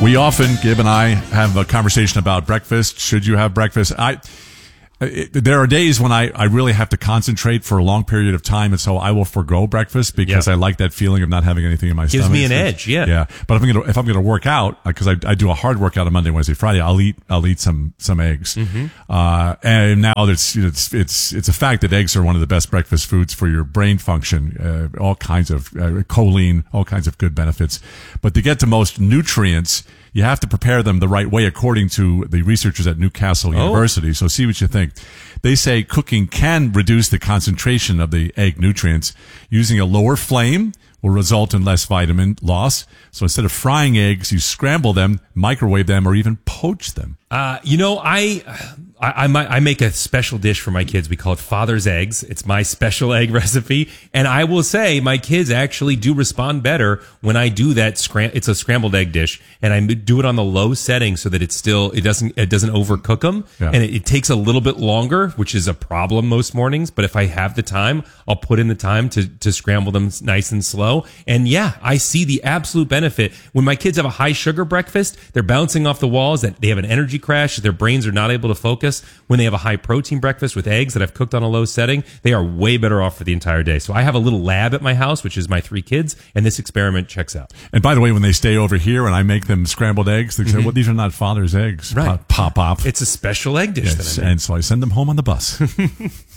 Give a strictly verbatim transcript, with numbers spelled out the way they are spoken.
We often, Gib and I, have a conversation about breakfast. Should you have breakfast? I, it, there are days when I, I really have to concentrate for a long period of time, and so I will forego breakfast because Yep. I like that feeling of not having anything in my Gives stomach. me an So- edge, yeah. Yeah. But if I'm gonna if I'm gonna work out, because I, I do a hard workout on Monday, Wednesday, Friday, I'll eat I'll eat some some eggs. Mm-hmm. Uh, and now it's it's it's it's a fact that eggs are one of the best breakfast foods for your brain function. Uh, all kinds of uh, choline, all kinds of good benefits. But to get to most nutrients, you have to prepare them the right way, according to the researchers at Newcastle Oh. University. So see what you think. They say cooking can reduce the concentration of the egg nutrients. Using a lower flame will result in less vitamin loss. So instead of frying eggs, you scramble them, microwave them, or even poach them. Uh, you know, I, I, I, might, I make a special dish for my kids. We call it Father's Eggs. It's my special egg recipe. And I will say my kids actually do respond better when I do that. Scram- it's a scrambled egg dish, and I do it on the low setting so that it's still, it doesn't, it doesn't overcook them. Yeah. And it, it takes a little bit longer, which is a problem most mornings. But if I have the time, I'll put in the time to, to scramble them nice and slow. And yeah, I see the absolute benefit. When my kids have a high sugar breakfast, they're bouncing off the walls, that they have an energy crash, their brains are not able to focus. When they have a high protein breakfast with eggs that I've cooked on a low setting, they are way better off for the entire day. So I have a little lab at my house, which is my three kids, and this experiment checks out. And by the way, when they stay over here and I make them scrambled eggs, they say, well, these are not father's eggs. Right. Pop, pop, pop. It's a special egg dish Yes, that I make. and so I send them home on the bus.